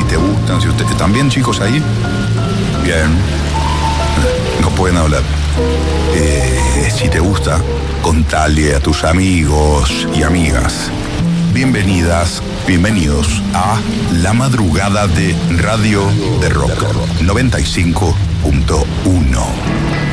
te gustan, si ustedes también, chicos, ahí. Bien. No pueden hablar. Si te gusta, contale a tus amigos y amigas. Bienvenidas, bienvenidos a La Madrugada de Radio de Rock 95.1.